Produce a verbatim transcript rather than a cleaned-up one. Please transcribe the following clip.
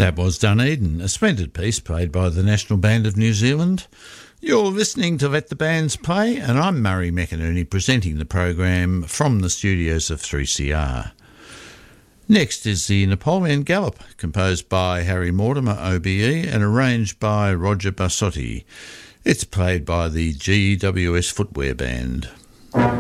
That was Dunedin, a splendid piece played by the National Band of New Zealand. You're listening to Let the Bands Play, and I'm Murray McInerney presenting the program from the studios of three C R. Next is the Napoleon Galop, composed by Harry Mortimer O B E and arranged by Roger Bassotti. It's played by the G W S Footwear Band.